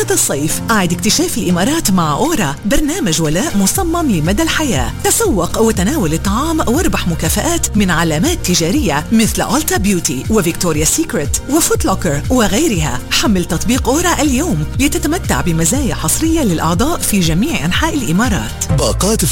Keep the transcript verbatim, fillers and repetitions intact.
هذا الصيف أعد اكتشاف الإمارات مع أورا، برنامج ولاء مصمم لمدى الحياة. تسوق وتناول الطعام واربح مكافآت من علامات تجارية مثل ألتا بيوتي وفيكتوريا سيكريت وفوت لوكر وغيرها. حمل تطبيق أورا اليوم لتتمتع بمزايا حصرية للأعضاء في جميع أنحاء الإمارات. باقات